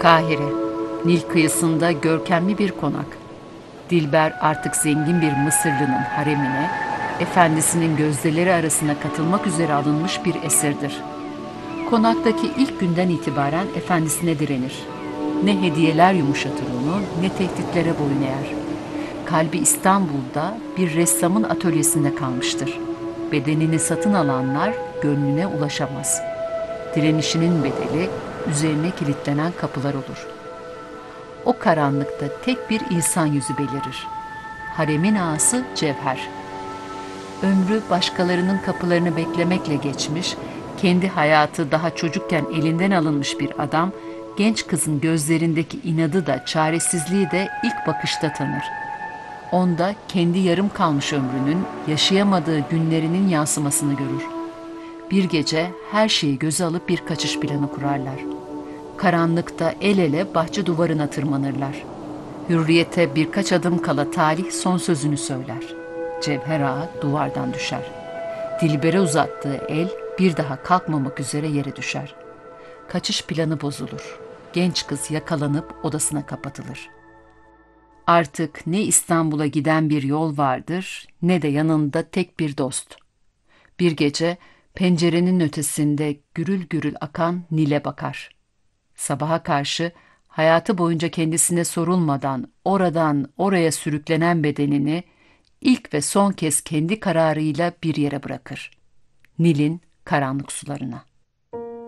Kahire, Nil kıyısında görkemli bir konak. Dilber artık zengin bir Mısırlı'nın haremine, efendisinin gözdeleri arasına katılmak üzere alınmış bir esirdir. Konaktaki ilk günden itibaren efendisine direnir. Ne hediyeler yumuşatır onu, ne tehditlere boyun eğer. Kalbi İstanbul'da bir ressamın atölyesinde kalmıştır. Bedenini satın alanlar gönlüne ulaşamaz. Direnişinin bedeli üzerine kilitlenen kapılar olur. O karanlıkta tek bir insan yüzü belirir. Haremin ağası Cevher. Ömrü başkalarının kapılarını beklemekle geçmiş, kendi hayatı daha çocukken elinden alınmış bir adam, genç kızın gözlerindeki inadı da çaresizliği de ilk bakışta tanır. Onda kendi yarım kalmış ömrünün, yaşayamadığı günlerinin yansımasını görür. Bir gece her şeyi göze alıp bir kaçış planı kurarlar. Karanlıkta el ele bahçe duvarına tırmanırlar. Hürriyete birkaç adım kala talih son sözünü söyler. Cevher Ağa duvardan düşer. Dilber'e uzattığı el bir daha kalkmamak üzere yere düşer. Kaçış planı bozulur. Genç kız yakalanıp odasına kapatılır. Artık ne İstanbul'a giden bir yol vardır, ne de yanında tek bir dost. Bir gece pencerenin ötesinde gürül gürül akan Nil'e bakar. Sabaha karşı hayatı boyunca kendisine sorulmadan oradan oraya sürüklenen bedenini ilk ve son kez kendi kararıyla bir yere bırakır. Nil'in karanlık sularına.